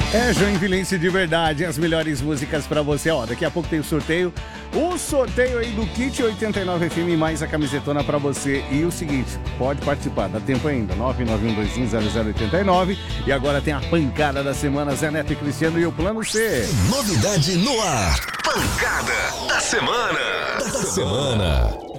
É Joinvilense de verdade, as melhores músicas pra você. Ó, daqui a pouco tem o sorteio. O sorteio aí do Kit 89 FM mais a camisetona pra você. E o seguinte, pode participar, dá tempo ainda. 991210089. E agora tem a pancada da semana, Zé Neto e Cristiano e o Plano C. Novidade no ar. Pancada da semana.